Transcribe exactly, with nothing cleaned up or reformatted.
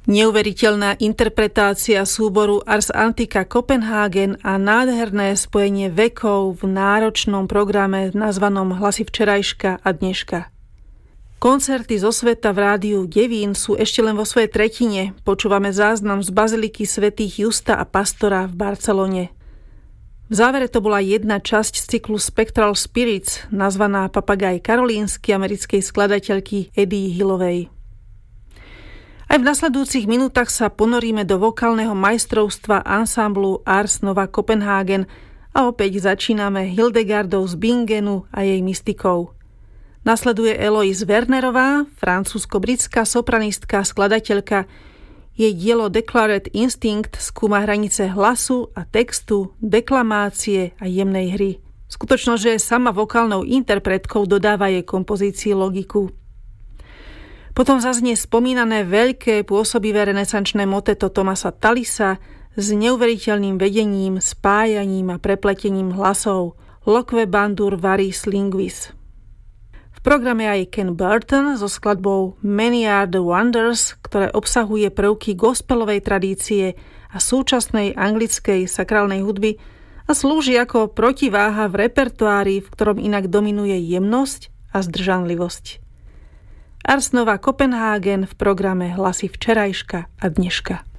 Neuveriteľná interpretácia súboru Ars Antica Copenhagen a nádherné spojenie vekov v náročnom programe nazvanom Hlasy včerajška a dneška. Koncerty zo sveta v rádiu Devín sú ešte len vo svojej tretine. Počúvame záznam z baziliky svätých Justa a Pastora v Barcelone. V závere to bola jedna časť z cyklu Spectral Spirits, nazvaná Papagaj karolínsky americkej skladateľky Eddie Hillovej. Aj v nasledujúcich minútach sa ponoríme do vokálneho majstrovstva ansámblu Ars Nova Copenhagen a opäť začíname Hildegardou z Bingenu a jej mystikou. Nasleduje Eloise Wernerová, francúzsko-britská sopranistka, skladateľka. Jej dielo Declared Instinct skúma hranice hlasu a textu, deklamácie a jemnej hry. Skutočnosť, že je sama vokálnou interpretkou, dodáva jej kompozícii logiku. Potom zaznie spomínané veľké pôsobivé renesančné moteto Thomasa Tallisa s neuveriteľným vedením, spájaním a prepletením hlasov Loque bandur varis linguis. V programe aj Ken Burton so skladbou Many are the wonders, ktoré obsahuje prvky gospelovej tradície a súčasnej anglickej sakrálnej hudby a slúži ako protiváha v repertoári, v ktorom inak dominuje jemnosť a zdržanlivosť. Ars Nova Copenhagen v programe Hlasy včerajška a dneška.